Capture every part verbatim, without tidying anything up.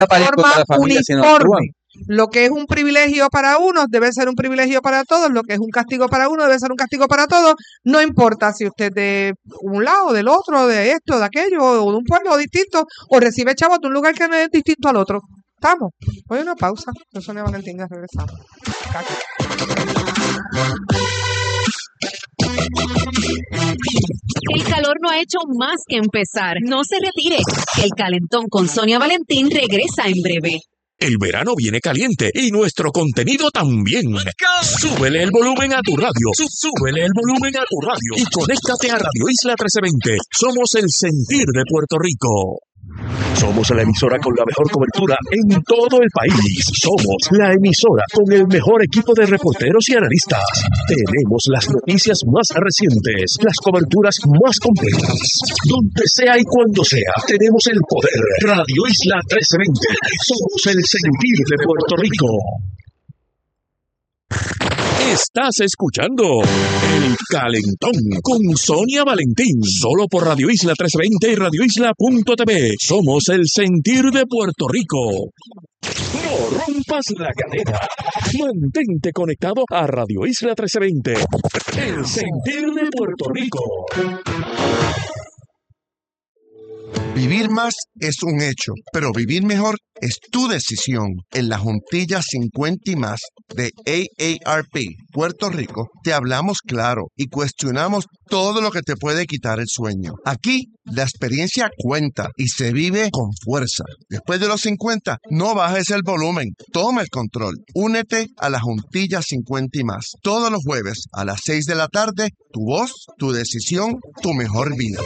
forma uniforme. Lo que es un privilegio para unos debe ser un privilegio para todos, lo que es un castigo para uno debe ser un castigo para todos, no importa si usted de un lado, del otro, de esto, de aquello, o de un pueblo distinto, o recibe chavos de un lugar que no es distinto al otro. Estamos. Voy a una pausa. Yo soy Valentín, ya regresamos. El calor no ha hecho más que empezar. No se retire. El Calentón con Sonia Valentín regresa en breve. El verano viene caliente y nuestro contenido también. Súbele el volumen a tu radio. Súbele el volumen a tu radio. Y conéctate a Radio Isla trece veinte. Somos el sentir de Puerto Rico. Somos la emisora con la mejor cobertura en todo el país. Somos la emisora con el mejor equipo de reporteros y analistas. Tenemos las noticias más recientes, las coberturas más completas. Donde sea y cuando sea, tenemos el poder. Radio Isla trece veinte. Somos el sentir de Puerto Rico. Estás escuchando El Calentón con Sonia Valentín, solo por Radio Isla trece veinte y radio isla punto t v. Somos el sentir de Puerto Rico. No rompas la cadena. Mantente conectado a Radio Isla trece veinte, el sentir de Puerto Rico. Vivir más es un hecho, pero vivir mejor es tu decisión. En la Juntilla cincuenta y más de A A R P Puerto Rico te hablamos claro y cuestionamos todo lo que te puede quitar el sueño. Aquí la experiencia cuenta y se vive con fuerza. Después de los cincuenta, no bajes el volumen, toma el control. Únete a la Juntilla cincuenta y más. Todos los jueves a las seis de la tarde, tu voz, tu decisión, tu mejor vida.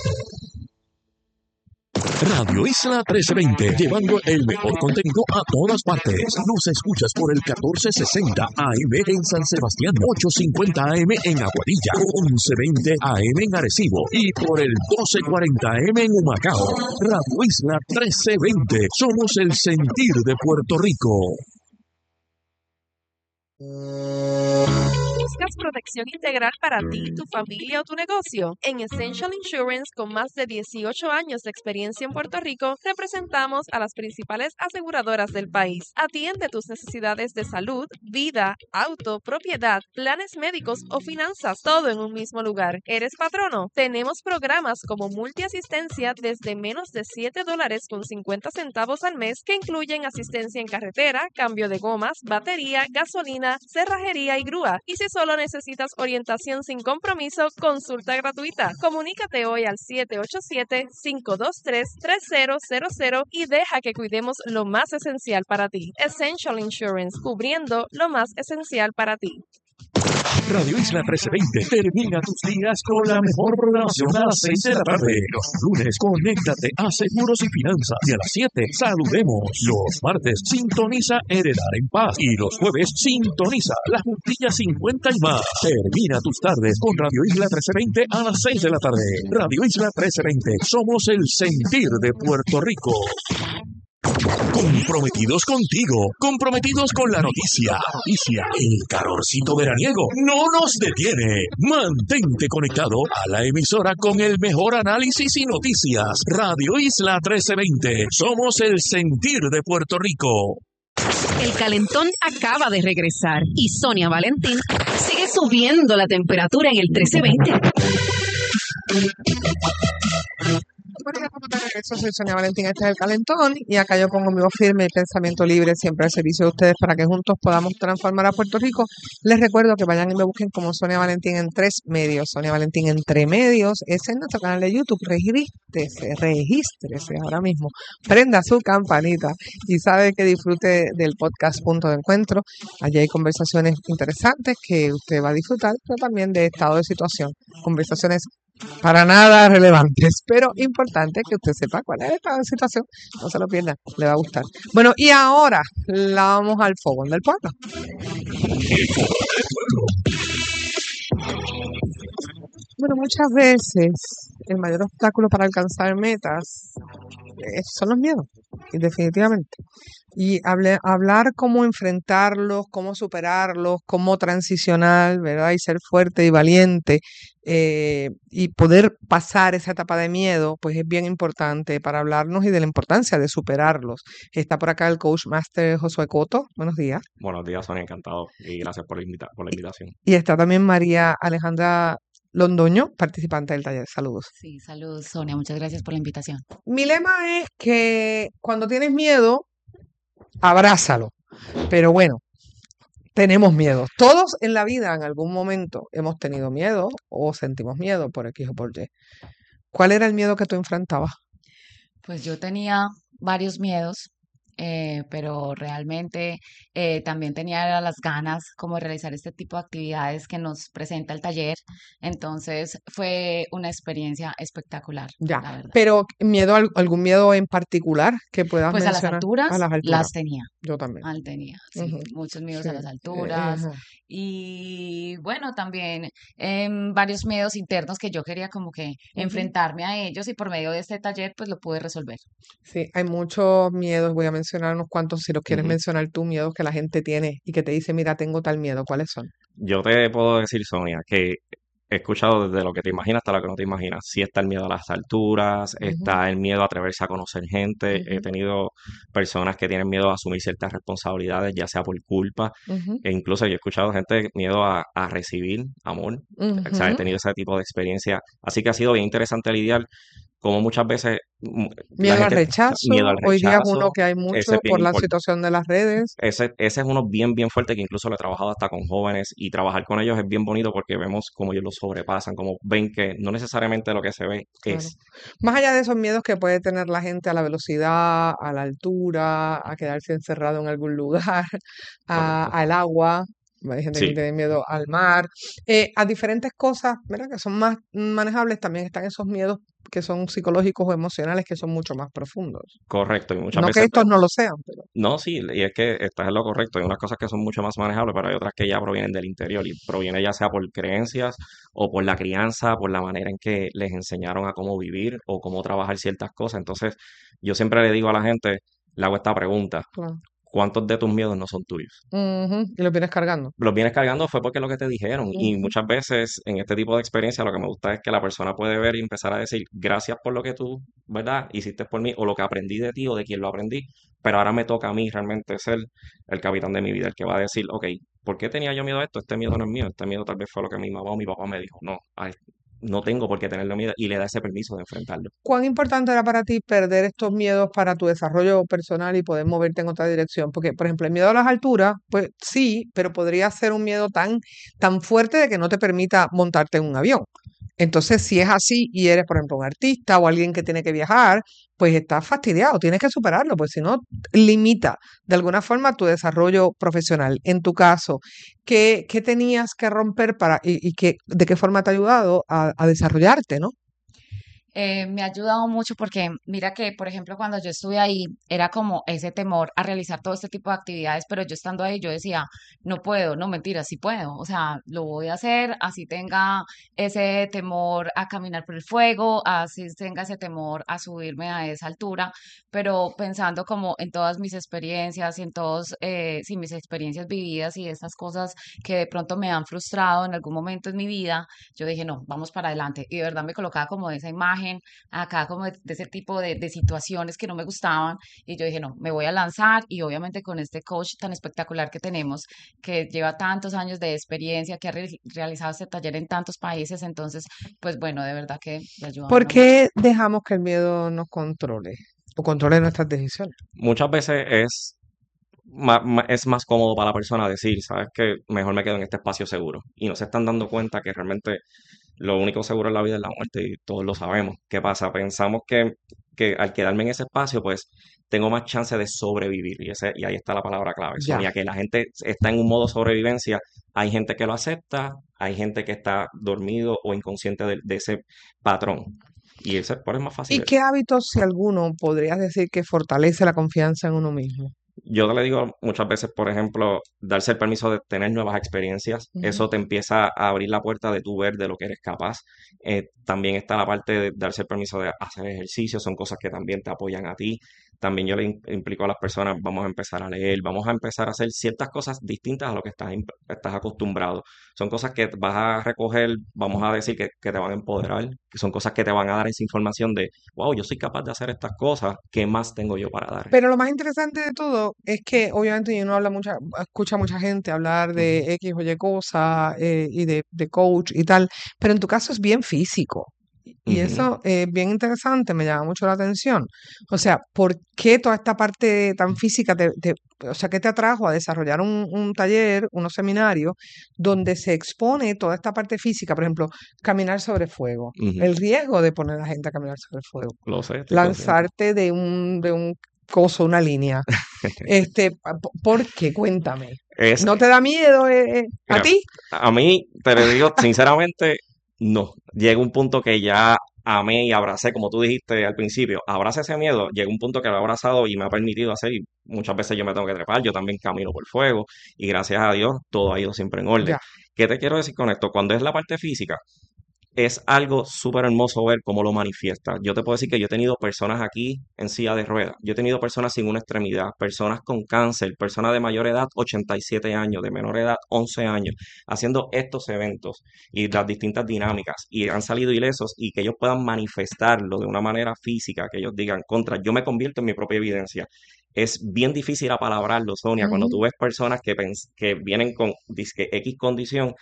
Radio Isla trece veinte, llevando el mejor contenido a todas partes. Nos escuchas por el catorce sesenta A M en San Sebastián, ochocientos cincuenta A M en Aguadilla, once veinte A M en Arecibo y por el doce cuarenta A M en Humacao. Radio Isla trece veinte, somos el sentir de Puerto Rico. ¿Buscas protección integral para ti, tu familia o tu negocio? En Essential Insurance, con más de dieciocho años de experiencia en Puerto Rico, representamos a las principales aseguradoras del país. Atiende tus necesidades de salud, vida, auto, propiedad, planes médicos o finanzas, todo en un mismo lugar. ¿Eres patrono? Tenemos programas como multiasistencia desde menos de siete dólares con cincuenta centavos al mes que incluyen asistencia en carretera, cambio de gomas, batería, gasolina, cerrajería y grúa. Y si solo necesitas orientación sin compromiso, consulta gratuita. Comunícate hoy al siete ocho siete, cinco dos tres, tres cero cero cero y deja que cuidemos lo más esencial para ti. Essential Insurance, cubriendo lo más esencial para ti. Radio Isla trece veinte termina tus días con la mejor programación a las seis de la tarde. Los lunes, conéctate a Seguros y Finanzas. Y a las siete, saludemos. Los martes, sintoniza Heredar en Paz. Y los jueves, sintoniza La Juntilla cincuenta y más. Termina tus tardes con Radio Isla trece veinte a las seis de la tarde. Radio Isla trece veinte, somos el sentir de Puerto Rico. Comprometidos contigo, comprometidos con la noticia. Noticia, el calorcito veraniego no nos detiene. Mantente conectado a la emisora con el mejor análisis y noticias. Radio Isla trece veinte, somos el sentir de Puerto Rico. El calentón acaba de regresar y Sonia Valentín sigue subiendo la temperatura en el trece veinte. Soy Sonia Valentín, este es El Calentón y acá yo pongo mi voz firme y pensamiento libre siempre al servicio de ustedes para que juntos podamos transformar a Puerto Rico. Les recuerdo que vayan y me busquen como Sonia Valentín en tres medios. Sonia Valentín entre medios es en nuestro canal de YouTube. Regístrese, regístrese ahora mismo. Prenda su campanita y sabe que disfrute del podcast Punto de Encuentro. Allí hay conversaciones interesantes que usted va a disfrutar, pero también de estado de situación. Conversaciones para nada relevantes, pero importante que usted sepa cuál es esta situación. No se lo pierda, le va a gustar. Bueno, y ahora la vamos al fogón del pueblo. Bueno, muchas veces el mayor obstáculo para alcanzar metas eh, son los miedos, y definitivamente. Y hable- hablar cómo enfrentarlos, cómo superarlos, cómo transicionar, ¿verdad? Y ser fuerte y valiente eh, y poder pasar esa etapa de miedo, pues es bien importante para hablarnos y de la importancia de superarlos. Está por acá el Coach Master Josué Coto. Buenos días. Buenos días, Sonia, encantado y gracias por la, invita- por la invitación. Y está también María Alejandra Londoño, participante del taller. Saludos. Sí, saludos, Sonia. Muchas gracias por la invitación. Mi lema es que cuando tienes miedo, abrázalo. Pero bueno, tenemos miedo. Todos en la vida en algún momento hemos tenido miedo o sentimos miedo por X o por Y. ¿Cuál era el miedo que tú enfrentabas? Pues yo tenía varios miedos, eh, pero realmente eh, también tenía las ganas como de realizar este tipo de actividades que nos presenta el taller. Entonces fue una experiencia espectacular, Ya, la verdad. pero miedo, al- algún miedo en particular que puedas Pues a las mencionar. alturas A las alturas. las tenía. Yo también. Al tenía, sí, Ujú, muchos miedos sí, a las eh, alturas ajá. y bueno, también em, varios miedos internos que yo quería como que Ujú. enfrentarme a ellos y por medio de este taller pues lo pude resolver. Sí, hay muchos miedos. Voy a mencionar unos cuantos, si los quieres Ujú. mencionar tú, miedos que la gente tiene y que te dice, mira, tengo tal miedo. ¿Cuáles son? Yo te puedo decir, Sonia, que he escuchado desde lo que te imaginas hasta lo que no te imaginas. Sí está el miedo a las alturas, Ujú, está el miedo a atreverse a conocer gente. He ujú, tenido personas que tienen miedo a asumir ciertas responsabilidades, ya sea por culpa, ujú, e incluso yo he escuchado gente miedo a, a recibir amor. O sea, he ujú. tenido ese tipo de experiencia. Así que ha sido bien interesante lidiar como muchas veces mm, la Miedo al gente escucha miedo rechazo. al Hoy día es uno rechazo. que hay Ese mucho es bien por la importante. situación de las redes. Ese, ese es uno bien, bien fuerte que incluso lo he trabajado hasta con jóvenes y trabajar con ellos es bien bonito porque vemos cómo ellos lo sobrepasan, como ven que no necesariamente lo que se ve Claro. es. Más allá de esos miedos que puede tener la gente a la velocidad, a la altura, a quedarse encerrado en algún lugar, a- Correcto. al agua. Hay gente que le Sí, tiene miedo al mar, eh, a diferentes cosas, ¿verdad? Que son más manejables. También están esos miedos que son psicológicos o emocionales que son mucho más profundos. correcto. Y muchas No que veces, estos no lo sean, pero no, sí, y es que estás en lo correcto. Hay unas cosas que son mucho más manejables, pero hay otras que ya provienen del interior y proviene ya sea por creencias o por la crianza, por la manera en que les enseñaron a cómo vivir o cómo trabajar ciertas cosas. Entonces, yo siempre le digo a la gente, le hago esta pregunta, claro. ¿cuántos de tus miedos no son tuyos? Ujú, y lo vienes cargando. Los vienes cargando fue porque es lo que te dijeron. Y Ujú, muchas veces en este tipo de experiencia lo que me gusta es que la persona puede ver y empezar a decir gracias por lo que tú, ¿verdad? Hiciste por mí o lo que aprendí de ti o de quien lo aprendí. Pero ahora me toca a mí realmente ser el capitán de mi vida, el que va a decir, ok, ¿por qué tenía yo miedo a esto? Este miedo no es mío. Este miedo tal vez fue lo que mi mamá o mi papá me dijo. No, ay, no tengo por qué tenerlo miedo y le da ese permiso de enfrentarlo. ¿Cuán importante era para ti perder estos miedos para tu desarrollo personal y poder moverte en otra dirección? Porque, por ejemplo, el miedo a las alturas, pues sí, pero podría ser un miedo tan, tan fuerte de que no te permita montarte en un avión. Entonces, si es así y eres, por ejemplo, un artista o alguien que tiene que viajar, pues estás fastidiado, tienes que superarlo, pues si no, limita de alguna forma tu desarrollo profesional. En tu caso, ¿qué, qué tenías que romper para y, y qué, de qué forma te ha ayudado a, a desarrollarte, ¿no? Eh, me ha ayudado mucho porque mira que, por ejemplo, cuando yo estuve ahí, era como ese temor a realizar todo este tipo de actividades, pero yo estando ahí, yo decía, no puedo, no mentira, sí puedo, o sea, lo voy a hacer, así tenga ese temor a caminar por el fuego, así tenga ese temor a subirme a esa altura, pero pensando como en todas mis experiencias y en todos, eh, sí, mis experiencias vividas y estas cosas que de pronto me han frustrado en algún momento en mi vida, yo dije, no, vamos para adelante. Y de verdad me colocaba como esa imagen acá, como de, de ese tipo de, de situaciones que no me gustaban. Y yo dije, no, me voy a lanzar. Y obviamente con este coach tan espectacular que tenemos, que lleva tantos años de experiencia, que ha re- realizado este taller en tantos países, entonces, pues bueno, de verdad que le ayuda a ¿Por uno mucho. qué dejamos que el miedo nos controle o controle nuestras decisiones? Muchas veces es ma- ma- es más cómodo para la persona decir, ¿sabes qué? Mejor me quedo en este espacio seguro. Y no se están dando cuenta que realmente lo único seguro en la vida es la muerte y todos lo sabemos. ¿Qué pasa? Pensamos que, que al quedarme en ese espacio, pues tengo más chance de sobrevivir. Y, ese, y ahí está la palabra clave, Ya. Sonia, que la gente está en un modo sobrevivencia. Hay gente que lo acepta, hay gente que está dormido o inconsciente de, de ese patrón. Y ese por es más fácil ¿Y eso. qué hábitos, si alguno, podrías decir que fortalece la confianza en uno mismo? yo te le digo muchas veces, por ejemplo, darse el permiso de tener nuevas experiencias, Ujú. eso te empieza a abrir la puerta de tu ver de lo que eres capaz. Eh, también está la parte de darse el permiso de hacer ejercicio, son cosas que también te apoyan a ti. También yo le im- implico a las personas, vamos a empezar a leer, vamos a empezar a hacer ciertas cosas distintas a lo que estás, imp- estás acostumbrado. Son cosas que vas a recoger, vamos a decir que, que te van a empoderar, que son cosas que te van a dar esa información de, wow, yo soy capaz de hacer estas cosas, ¿qué más tengo yo para dar? Pero lo más interesante de todo es que obviamente uno habla mucha, escucha a mucha gente hablar Ujú, de X o Y cosa eh, y de, de coach y tal, pero en tu caso es bien físico. Y ujú. eso es bien interesante, me llama mucho la atención. O sea, ¿por qué toda esta parte tan física, te, te- o sea, qué te atrajo a desarrollar un, un taller, unos seminarios, donde se expone toda esta parte física? Por ejemplo, caminar sobre fuego, Ujú. el riesgo de poner a la gente a caminar sobre fuego, Lo sé, estoy consciente. lanzarte de un, de un coso, una línea. Este, pa- po- ¿por qué? Cuéntame. Es, ¿No te da miedo eh, eh, a mira, ti? a mí, te lo digo sinceramente, no. Llega un punto que ya amé y abracé, como tú dijiste al principio, abraza ese miedo, llega un punto que lo he abrazado y me ha permitido hacer, y muchas veces yo me tengo que trepar, yo también camino por fuego, y gracias a Dios todo ha ido siempre en orden. Ya. ¿Qué te quiero decir con esto? Cuando es la parte física, es algo súper hermoso ver cómo lo manifiesta. Yo te puedo decir que yo he tenido personas aquí en silla de ruedas, yo he tenido personas sin una extremidad, personas con cáncer, personas de mayor edad, ochenta y siete años, de menor edad, once años, haciendo estos eventos y las distintas dinámicas y han salido ilesos y que ellos puedan manifestarlo de una manera física, que ellos digan, contra, yo me convierto en mi propia evidencia. Es bien difícil apalabrarlo, Sonia, cuando Ujú. tú ves personas que, pens- que vienen con disque X condición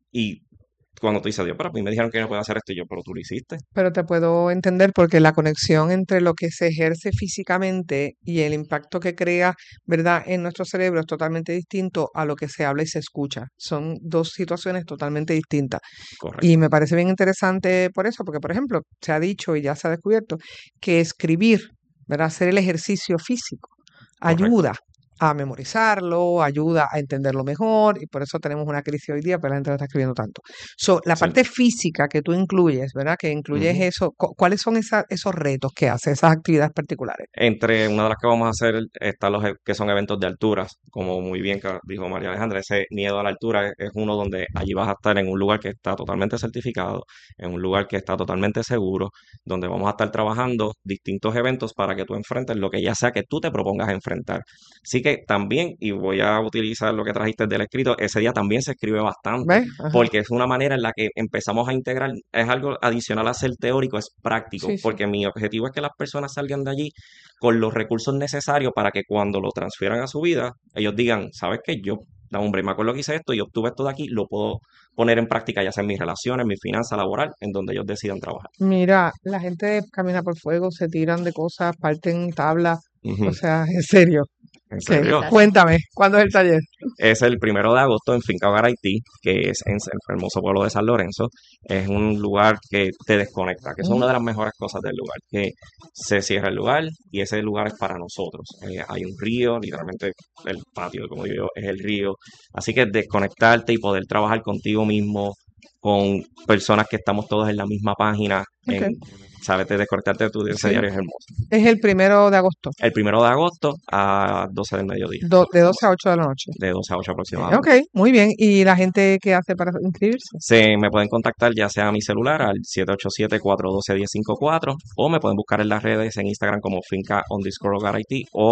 y cuando tú dices, Dios, pero a mí me dijeron que no puedo hacer esto, y yo, pero tú lo hiciste. Pero te puedo entender porque la conexión entre lo que se ejerce físicamente y el impacto que crea, ¿verdad?, en nuestro cerebro es totalmente distinto a lo que se habla y se escucha. Son dos situaciones totalmente distintas. Correcto. Y me parece bien interesante por eso, porque, por ejemplo, se ha dicho y ya se ha descubierto que escribir, ¿verdad?, hacer el ejercicio físico Correcto. ayuda a memorizarlo, ayuda a entenderlo mejor, y por eso tenemos una crisis hoy día, pero la gente no está escribiendo tanto. So, la Sí. parte física que tú incluyes, ¿verdad? Que incluyes Ujú. eso, cu- ¿cuáles son esa- esos retos que hace, esas actividades particulares? Entre una de las que vamos a hacer están los e- que son eventos de alturas, como muy bien ca- dijo María Alejandra, ese miedo a la altura es, es uno donde allí vas a estar en un lugar que está totalmente certificado, en un lugar que está totalmente seguro, donde vamos a estar trabajando distintos eventos para que tú enfrentes lo que ya sea que tú te propongas enfrentar. Así que también, y voy a utilizar lo que trajiste del escrito, ese día también se escribe bastante, ¿Ves? Ajá. porque es una manera en la que empezamos a integrar, es algo adicional a ser teórico, es práctico, Sí, sí. porque mi objetivo es que las personas salgan de allí con los recursos necesarios para que cuando lo transfieran a su vida, ellos digan, ¿sabes qué? Yo, da hombre, me acuerdo que hice esto y obtuve esto de aquí, lo puedo poner en práctica, ya sea en mis relaciones, en mi finanza laboral, en donde ellos decidan trabajar. Mira, la gente camina por fuego, se tiran de cosas, parten tablas, o Ujú. sea, en serio. ¿En ¿Qué? serio? Cuéntame, ¿cuándo es el taller? Es el primero de agosto en Finca Hogar Haití, que es en el hermoso pueblo de San Lorenzo. Es un lugar que te desconecta, que es una Ujú. de las mejores cosas del lugar, que se cierra el lugar y ese lugar es para nosotros. Eh, hay un río, literalmente el patio, como digo yo, es el río. Así que desconectarte y poder trabajar contigo mismo, con personas que estamos todos en la misma página, Ok. en, sabes, de desconectarte de tu ese Sí. diario es hermoso. Es el primero de agosto, El primero de agosto a doce del mediodía, do- de doce a ocho de la noche. de doce a ocho Eh, aproximadamente. Ok, muy bien. ¿Y la gente qué hace para inscribirse? Se me pueden contactar ya sea a mi celular al siete ocho siete, cuatro uno dos, uno cero cinco cuatro o me pueden buscar en las redes en Instagram como Finca underscore Hogar Haití o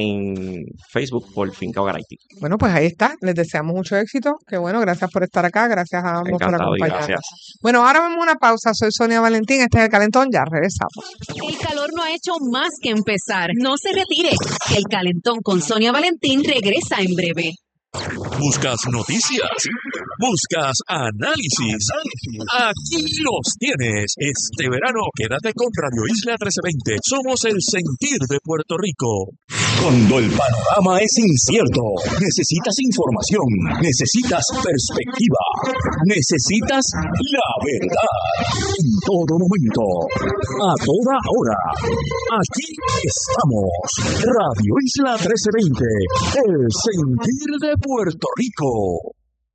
en Facebook por Finca Hogar Haití. Bueno, pues ahí está. Les deseamos mucho éxito. Qué bueno, gracias por estar acá, gracias a ambos por Encantado y acompañarnos. gracias. Bueno, ahora vamos a una pausa. Soy Sonia Valentín, este es El Calentón, ya regresamos. El calor no ha hecho más que empezar. No se retire. Que el calentón con Sonia Valentín regresa en breve. Buscas noticias, buscas análisis. Aquí los tienes. Este verano quédate con Radio Isla trece veinte. Somos el sentir de Puerto Rico. Cuando el panorama es incierto, necesitas información, necesitas perspectiva, necesitas la verdad. En todo momento, a toda hora. Aquí estamos. Radio Isla trece veinte. El sentir de Puerto Rico.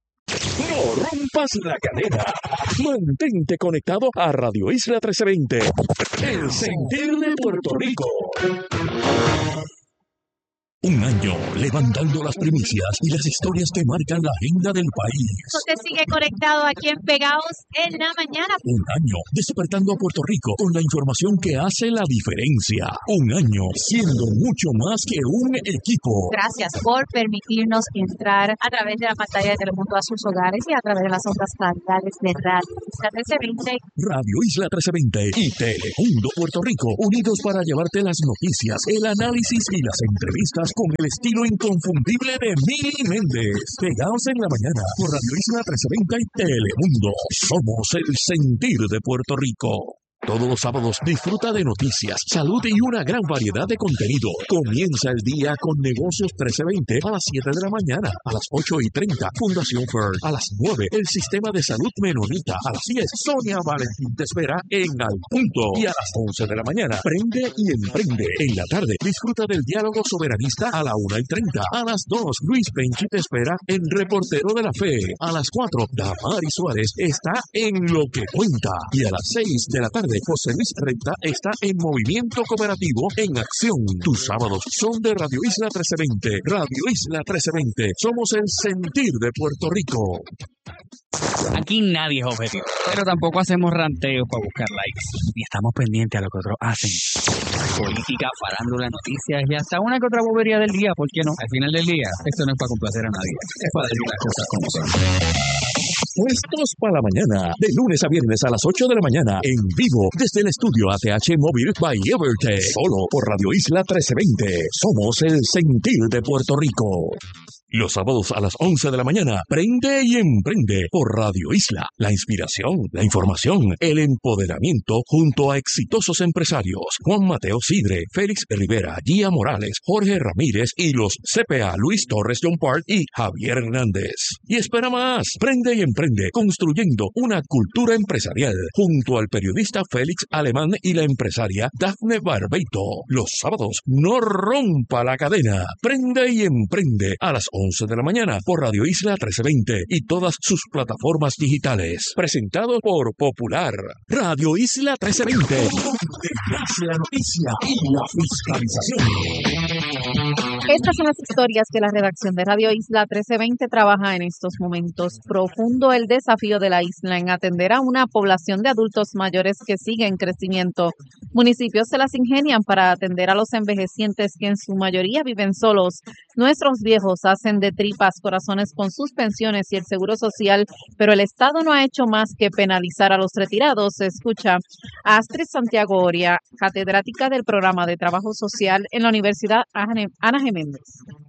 No rompas la cadena. Mantente conectado a Radio Isla trece veinte. El sentir de Puerto Rico. Un año levantando las primicias y las historias que marcan la agenda del país. Usted sigue conectado aquí en Pegados en la Mañana. Un año despertando a Puerto Rico con la información que hace la diferencia. Un año siendo mucho más que un equipo. Gracias por permitirnos entrar a través de la pantalla de Telemundo a sus hogares y a través de las ondas radiales de Radio Isla trece veinte. Radio Isla trece veinte y Telemundo Puerto Rico, unidos para llevarte las noticias, el análisis y las entrevistas con el estilo inconfundible de Mili Méndez. Pegados en la mañana por Radio Isla trece veinte y Telemundo. Somos el sentir de Puerto Rico. Todos los sábados disfruta de noticias, salud y una gran variedad de contenido. Comienza el día con Negocios trece veinte a las siete de la mañana, a las ocho y treinta, Fundación First, a las nueve, el Sistema de Salud Menonita, a las diez, Sonia Valentín te espera en Al Punto, y a las once de la mañana, Prende y Emprende. En la tarde, disfruta del diálogo soberanista a la una y treinta, a las dos, Luis Penchi te espera en Reportero de la Fe, a las cuatro, Damari Suárez está en Lo que Cuenta, y a las seis de la tarde, José Luis Renta está en Movimiento Cooperativo en Acción. Tus sábados son de Radio Isla trece veinte. Radio Isla trece veinte. Somos el sentir de Puerto Rico. Aquí nadie es objetivo, pero tampoco hacemos ranteos para buscar likes. Ni estamos pendientes a lo que otros hacen. Política, farándula, noticias y hasta una que otra bobería del día, ¿por qué no? Al final del día, esto no es para complacer a nadie, es para decir las cosas como son. Puestos para la mañana, de lunes a viernes a las ocho de la mañana, en vivo, desde el estudio A T H Móvil by Evertech, solo por Radio Isla trece veinte. Somos el sentir de Puerto Rico. Los sábados a las once de la mañana, Prende y Emprende por Radio Isla. La inspiración, la información, el empoderamiento junto a exitosos empresarios. Juan Mateo Sidre, Félix Rivera, Gia Morales, Jorge Ramírez y los C P A Luis Torres John Park y Javier Hernández. Y espera más, Prende y Emprende, construyendo una cultura empresarial junto al periodista Félix Alemán y la empresaria Dafne Barbeito. Los sábados, no rompa la cadena. Prende y Emprende a las once de la mañana por Radio Isla trece veinte y todas sus plataformas digitales. Presentado por Popular. Radio Isla trece veinte. Donde nace la noticia y la fiscalización. Estas son las historias que la redacción de Radio Isla trece veinte trabaja en estos momentos. Profundo el desafío de la isla en atender a una población de adultos mayores que sigue en crecimiento. Municipios se las ingenian para atender a los envejecientes que en su mayoría viven solos. Nuestros viejos hacen de tripas corazones con sus pensiones y el seguro social, pero el Estado no ha hecho más que penalizar a los retirados. Se escucha a Astrid Santiago Oria, catedrática del programa de trabajo social en la Universidad Ana G. Méndez.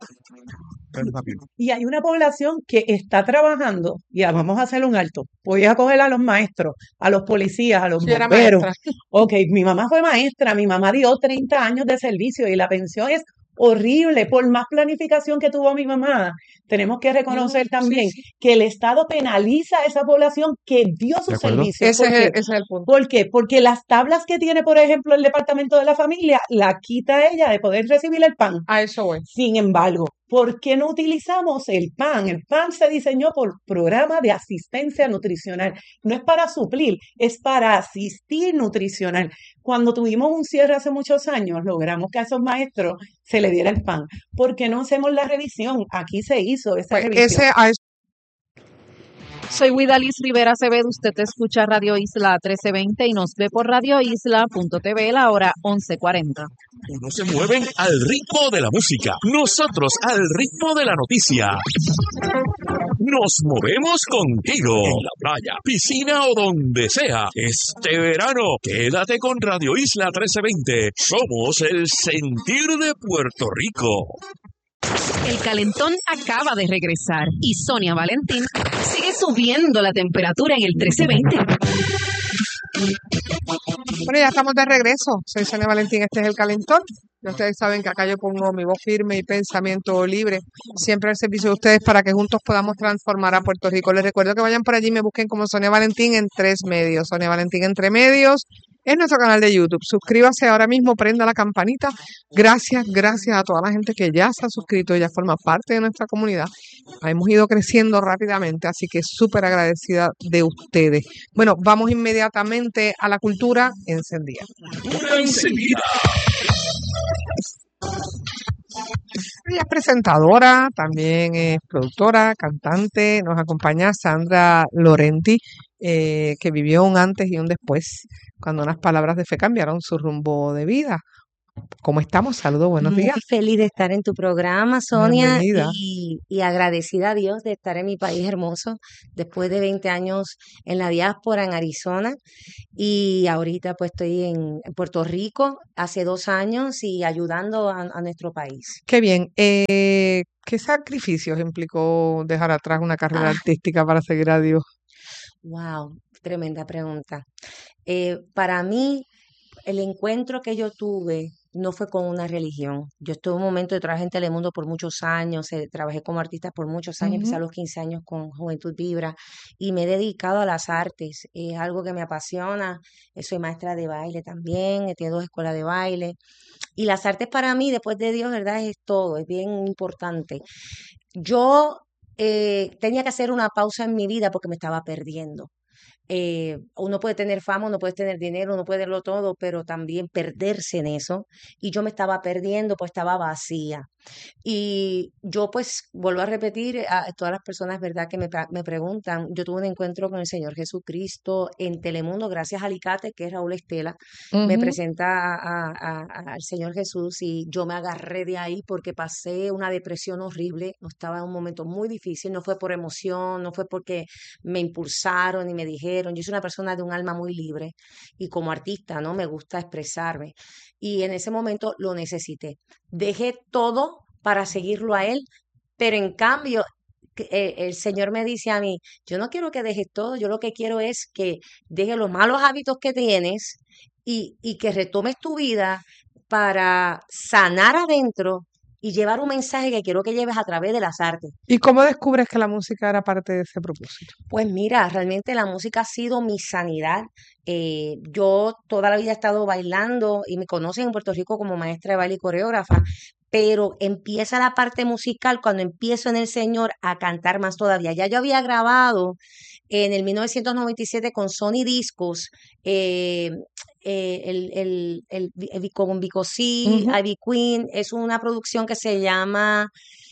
Y hay una población que está trabajando, ya vamos a hacer un alto, voy a coger a los maestros, a los policías, a los Yo era bomberos. maestra. Ok, mi mamá fue maestra, mi mamá dio treinta años de servicio y la pensión es horrible, por más planificación que tuvo mi mamá. Tenemos que reconocer No, también sí, sí. que el Estado penaliza a esa población que dio ¿De sus acuerdo? servicios. Ese ¿Por es, qué? el, ese es el punto. ¿Por qué? Porque las tablas que tiene, por ejemplo, el Departamento de la Familia, la quita ella de poder recibir el PAN. A eso voy. Sin embargo, ¿por qué no utilizamos el PAN? El PAN se diseñó por Programa de Asistencia Nutricional. No es para suplir, es para asistir nutricional. Cuando tuvimos un cierre hace muchos años, logramos que a esos maestros se le diera el PAN. ¿Por qué no hacemos la revisión? Aquí se hizo esa Pues revisión. ese, a eso Soy Widalis Rivera Acevedo, usted escucha Radio Isla trece veinte y nos ve por radio isla punto t v la hora once cuarenta. Unos se mueven al ritmo de la música, nosotros al ritmo de la noticia. Nos movemos contigo en la playa, piscina o donde sea. Este verano, quédate con Radio Isla trece veinte. Somos el sentir de Puerto Rico. El calentón acaba de regresar y Sonia Valentín sigue subiendo la temperatura en el trece veinte. Bueno, ya estamos de regreso. Soy Sonia Valentín, este es el calentón. Ya ustedes saben que acá yo pongo mi voz firme y pensamiento libre, siempre al servicio de ustedes para que juntos podamos transformar a Puerto Rico. Les recuerdo que vayan por allí y me busquen como Sonia Valentín en tres medios. Sonia Valentín entre medios es nuestro canal de YouTube. Suscríbase ahora mismo, prenda la campanita. Gracias, gracias a toda la gente que ya se ha suscrito y ya forma parte de nuestra comunidad. Hemos ido creciendo rápidamente, así que súper agradecida de ustedes. Bueno, vamos inmediatamente a la cultura encendida. Una encendida. Ella es presentadora, también es productora, cantante. Nos acompaña Sandra Lorenti, eh, que vivió un antes y un después, cuando unas palabras de fe cambiaron su rumbo de vida. ¿Cómo estamos? Saludos, buenos Muy días. feliz de estar en tu programa, Sonia, Bienvenida. y, y agradecida a Dios de estar en mi país hermoso, después de veinte años en la diáspora en Arizona, y ahorita pues estoy en Puerto Rico hace dos años y ayudando a, a nuestro país. Qué bien. Eh, ¿qué sacrificios implicó dejar atrás una carrera Ah, artística para seguir a Dios? wow, tremenda pregunta. Eh, para mí, el encuentro que yo tuve no fue con una religión. Yo estuve en un momento de trabajo en Telemundo por muchos años, eh, trabajé como artista por muchos años, empecé a Ujú. los quince años con Juventud Vibra y me he dedicado a las artes. Es algo que me apasiona. Eh, Soy maestra de baile también, he tenido dos escuelas de baile. Y las artes para mí, después de Dios, ¿verdad? Es todo, es bien importante. Yo eh, tenía que hacer una pausa en mi vida porque me estaba perdiendo. Eh, uno puede tener fama, uno puede tener dinero, uno puede tenerlo todo, pero también perderse en eso. Y yo me estaba perdiendo, pues estaba vacía. Y yo pues vuelvo a repetir a todas las personas, ¿verdad?, que me, pra- me preguntan, yo tuve un encuentro con el Señor Jesucristo en Telemundo, gracias a Alicate, que es Raúl Estela, me Ujú. presenta a- a- a- al Señor Jesús y yo me agarré de ahí porque pasé una depresión horrible, no estaba en un momento muy difícil, no fue por emoción, no fue porque me impulsaron y me dijeron, yo soy una persona de un alma muy libre y como artista, ¿no? Me gusta expresarme y en ese momento lo necesité. Dejé todo para seguirlo a él, pero en cambio que, eh, el Señor me dice a mí, yo no quiero que dejes todo, yo lo que quiero es que dejes los malos hábitos que tienes y, y que retomes tu vida para sanar adentro y llevar un mensaje que quiero que lleves a través de las artes. ¿Y cómo descubres que la música era parte de ese propósito? Pues mira, realmente la música ha sido mi sanidad. Eh, yo toda la vida he estado bailando y me conocen en Puerto Rico como maestra de baile y coreógrafa, pero empieza la parte musical cuando empiezo en el Señor a cantar más todavía. Ya yo había grabado en el mil novecientos noventa y siete con Sony Discos, eh, eh, el, el, el, el- con Vico C, Ujú. Ivy Queen, es una producción que se llama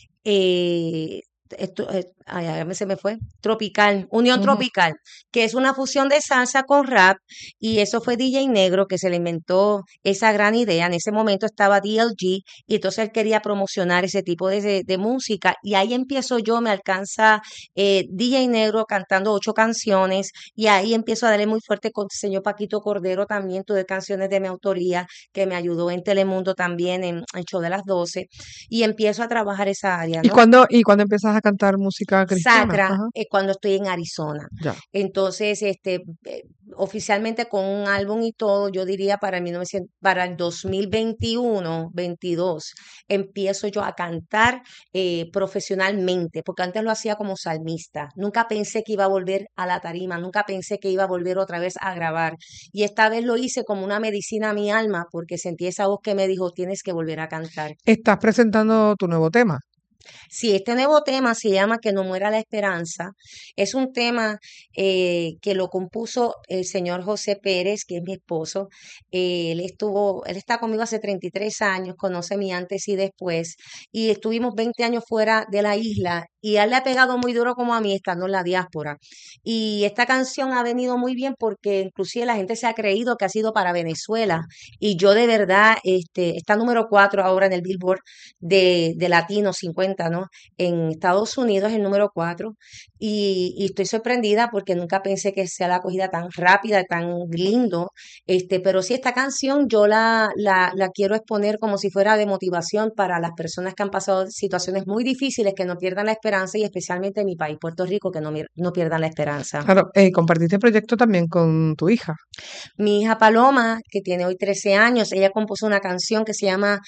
eh, esto, eh, ay, ay, me- se me fue, Tropical, Unión Ujú. Tropical, que es una fusión de salsa con rap, y eso fue D J Negro que se le inventó esa gran idea. En ese momento estaba D L G, y entonces él quería promocionar ese tipo de, de- de música, y ahí empiezo yo, me alcanza eh, D J Negro cantando ocho canciones, y ahí empiezo a darle muy fuerte con el señor Paquito Cordero también, tuve canciones de mi autoría, que me ayudó en Telemundo también, en el show de las doce, y empiezo a trabajar esa área, ¿Y ¿no? cuándo, y cuando empiezas a cantar música cristiana? Sacra Ajá, eh, cuando estoy en Arizona. ya. Entonces, este, eh, oficialmente con un álbum y todo, yo diría para el mil novecientos, para el dos mil veintiuno, veintidós, empiezo yo a cantar eh, profesionalmente, porque antes lo hacía como salmista. Nunca pensé que iba a volver a la tarima, nunca pensé que iba a volver otra vez a grabar. Y esta vez lo hice como una medicina a mi alma, porque sentí esa voz que me dijo, tienes que volver a cantar. Estás presentando tu nuevo tema. Sí, este nuevo tema se llama Que no muera la esperanza. Es un tema eh, que lo compuso el señor José Pérez, que es mi esposo. Eh, él estuvo, él está conmigo hace treinta y tres años, conoce mi antes y después, y estuvimos veinte años fuera de la isla, y a él le ha pegado muy duro como a mí estando en la diáspora. Y esta canción ha venido muy bien porque inclusive la gente se ha creído que ha sido para Venezuela, y yo de verdad, este, está número cuatro ahora en el Billboard de, de Latino cincuenta, ¿no? En Estados Unidos es el número cuatro, y, y estoy sorprendida porque nunca pensé que sea la acogida tan rápida, tan lindo, este, pero sí, esta canción yo la, la, la quiero exponer como si fuera de motivación para las personas que han pasado situaciones muy difíciles, que no pierdan la esperanza, y especialmente en mi país, Puerto Rico, que no, mier- no pierdan la esperanza. Claro, eh, compartiste proyecto también con tu hija. Mi hija Paloma, que tiene hoy trece años, ella compuso una canción que se llama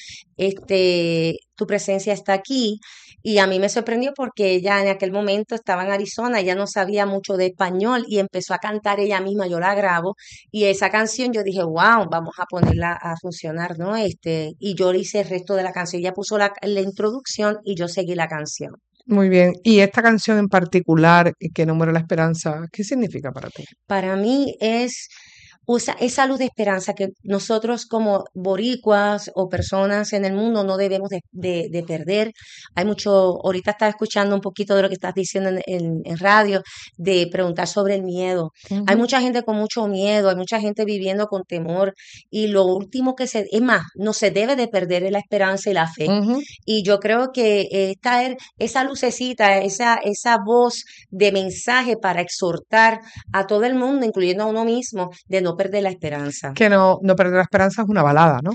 este, Tu presencia está aquí, y a mí me sorprendió porque ella en aquel momento estaba en Arizona, ella no sabía mucho de español y empezó a cantar ella misma, yo la grabo, y esa canción yo dije, wow, vamos a ponerla a funcionar, ¿no? Este, y yo le hice el resto de la canción, ella puso la, la introducción y yo seguí la canción. Muy bien. Y esta canción en particular, Que no muere la esperanza, ¿qué significa para ti? Para mí es usa esa luz de esperanza que nosotros como boricuas o personas en el mundo no debemos de, de, de perder. Hay mucho, ahorita estaba escuchando un poquito de lo que estás diciendo en, en, en radio, de preguntar sobre el miedo. Uh-huh. Hay mucha gente con mucho miedo, hay mucha gente viviendo con temor y lo último que se, es más, no se debe de perder es la esperanza y la fe. Uh-huh. Y yo creo que esta, esa lucecita, esa, esa voz de mensaje para exhortar a todo el mundo, incluyendo a uno mismo, de no perder la esperanza. Que no, no perder la esperanza es una balada, ¿no?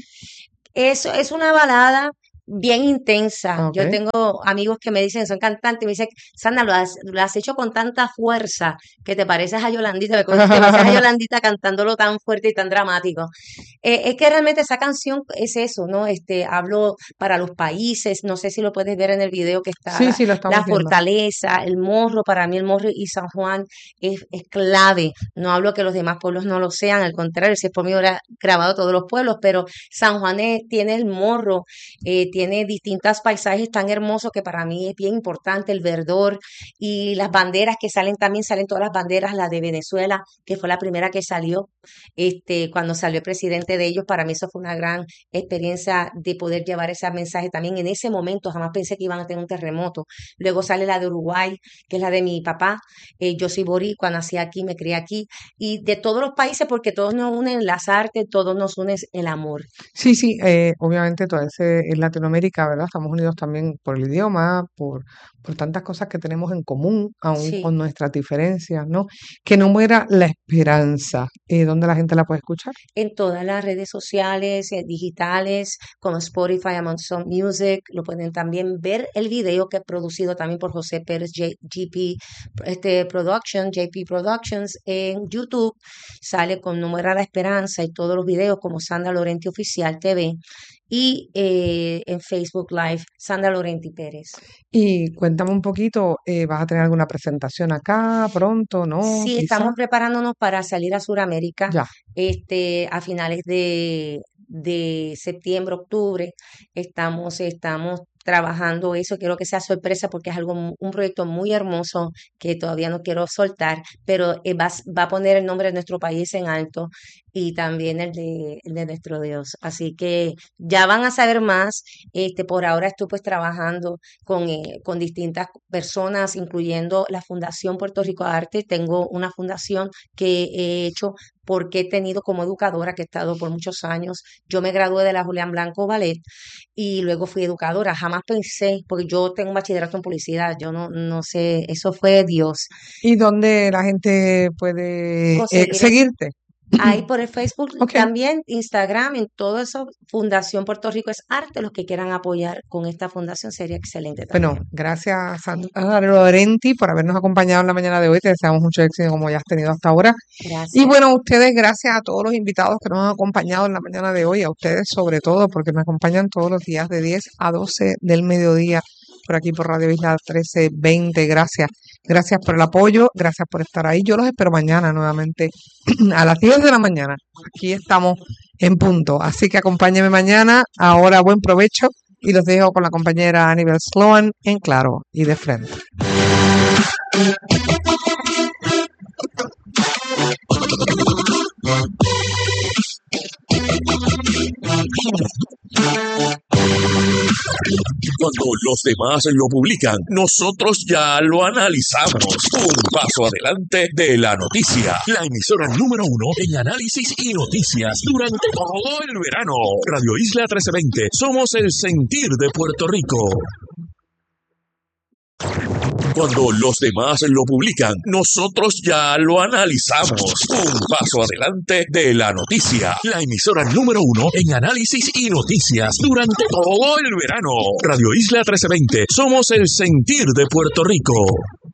Eso es una balada bien intensa. Okay. Yo tengo amigos que me dicen, son cantantes, y me dicen, Sandra, lo has, lo has hecho con tanta fuerza que te pareces a Yolandita, te pareces a Yolandita cantándolo tan fuerte y tan dramático. Eh, es que realmente esa canción es eso, ¿no? Este, hablo para los países, no sé si lo puedes ver en el video que está, sí, sí, lo la viendo. Fortaleza, el Morro, para mí el Morro y San Juan es, es clave. No hablo que los demás pueblos no lo sean, al contrario, si es por mí hubiera grabado todos los pueblos, pero San Juan es, tiene el Morro, eh, tiene distintos paisajes tan hermosos que para mí es bien importante, el verdor y las banderas que salen, también salen todas las banderas, la de Venezuela, que fue la primera que salió, este, cuando salió el presidente de ellos, para mí eso fue una gran experiencia de poder llevar ese mensaje también en ese momento, jamás pensé que iban a tener un terremoto. Luego sale la de Uruguay, que es la de mi papá, eh, yo soy boricua, nací aquí, me crié aquí, y de todos los países, porque todos nos unen las artes, todos nos unen el amor. Sí, sí, eh, obviamente todo ese en Latinoamérica, ¿verdad? Estamos unidos también por el idioma, por, por tantas cosas que tenemos en común, aún Sí. con nuestras diferencias, ¿no? Que no muera la esperanza. Eh, ¿Dónde la gente la puede escuchar? En todas las redes sociales, eh, digitales, como Spotify, Amazon Music, lo pueden también ver el video que he producido también por José Pérez J- G P este, Production, J P Productions en YouTube, sale con No Muera la Esperanza y todos los videos como Sandra Lorenti Oficial T V y eh, en Facebook Live, Sandra Lorenti Pérez. Y cuéntame un poquito, eh, ¿vas a tener alguna presentación acá pronto, no? Sí, Quizá. estamos preparándonos para salir a Sudamérica Ya. este, a finales de, de septiembre, octubre. Estamos, estamos trabajando eso, quiero que sea sorpresa porque es algo, mu- un proyecto muy hermoso que todavía no quiero soltar, pero eh, va, va a poner el nombre de nuestro país en alto y también el de, el de nuestro Dios. Así que ya van a saber más. Este, por ahora estoy pues trabajando con, eh, con distintas personas, incluyendo la Fundación Puerto Rico Arte. Tengo una fundación que he hecho porque he tenido como educadora, que he estado por muchos años. Yo me gradué de la Julián Blanco Ballet y luego fui educadora. Jamás pensé, porque yo tengo un bachillerato en publicidad, yo no, no sé, eso fue Dios. ¿Y dónde la gente puede eh, Conseguir es- seguirte? Ahí por el Facebook, Ok. también Instagram, en todo eso, Fundación Puerto Rico es Arte. Los que quieran apoyar con esta fundación sería excelente también. Bueno, gracias Sandra Lorenti por habernos acompañado en la mañana de hoy. Te deseamos mucho éxito como ya has tenido hasta ahora. Gracias. Y bueno, a ustedes, gracias a todos los invitados que nos han acompañado en la mañana de hoy, a ustedes sobre todo, porque me acompañan todos los días de diez a doce del mediodía por aquí por Radio Isla trece veinte. Gracias. Gracias por el apoyo, gracias por estar ahí. Yo los espero mañana nuevamente a las diez de la mañana. Aquí estamos en punto. Así que acompáñenme mañana. Ahora buen provecho y los dejo con la compañera Aníbal Sloan en Claro y de Frente. Cuando los demás lo publican, nosotros ya lo analizamos. Un paso adelante de la noticia. La emisora número uno en análisis y noticias durante todo el verano. Radio Isla trece veinte. Somos el sentir de Puerto Rico. Cuando los demás lo publican, nosotros ya lo analizamos. Un paso adelante de la noticia. La emisora número uno en análisis y noticias durante todo el verano. Radio Isla trece veinte. Somos el sentir de Puerto Rico.